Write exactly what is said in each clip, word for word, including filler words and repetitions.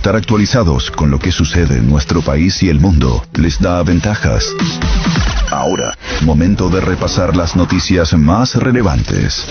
estar actualizados con lo que sucede en nuestro país y el mundo les da ventajas. Ahora, momento de repasar las noticias más relevantes.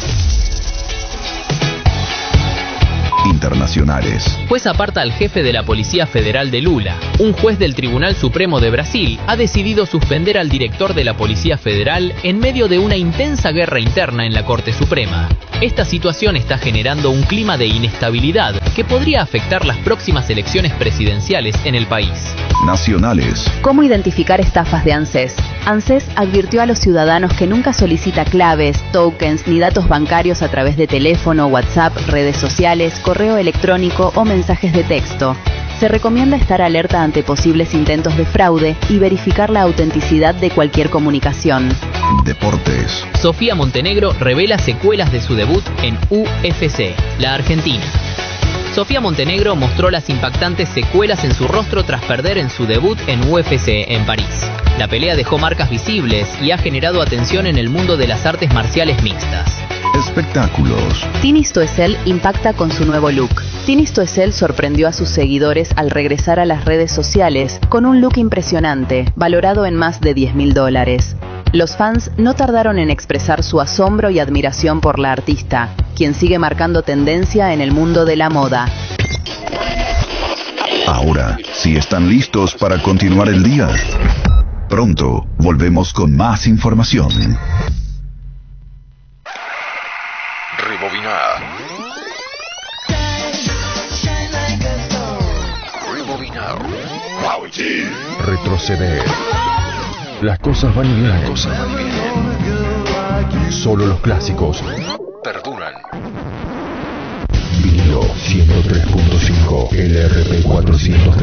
Internacionales. Juez aparta al jefe de la Policía Federal de Lula. Un juez del Tribunal Supremo de Brasil ha decidido suspender al director de la Policía Federal en medio de una intensa guerra interna en la Corte Suprema. Esta situación está generando un clima de inestabilidad que podría afectar las próximas elecciones presidenciales en el país. Nacionales. ¿Cómo identificar estafas de ANSES? ANSES advirtió a los ciudadanos que nunca solicita claves, tokens ni datos bancarios a través de teléfono, WhatsApp, redes sociales, correo electrónico o mensajes de texto. Se recomienda estar alerta ante posibles intentos de fraude y verificar la autenticidad de cualquier comunicación. Deportes. Sofía Montenegro revela secuelas de su debut en U F C, la Argentina. Sofía Montenegro mostró las impactantes secuelas en su rostro tras perder en su debut en U F C en París. La pelea dejó marcas visibles y ha generado atención en el mundo de las artes marciales mixtas. Espectáculos. Tini Stoessel impacta con su nuevo look. Tini Stoessel sorprendió a sus seguidores al regresar a las redes sociales con un look impresionante, valorado en más de diez mil dólares. Los fans no tardaron en expresar su asombro y admiración por la artista, quien sigue marcando tendencia en el mundo de la moda. Ahora, si están listos para continuar el día, pronto volvemos con más información. Rebobinar. Rebobinar. Retroceder. Las cosas van y vienen. Las cosas van y vienen. Solo los clásicos perduran. Vinilo ciento tres punto cinco L R P cuatrocientos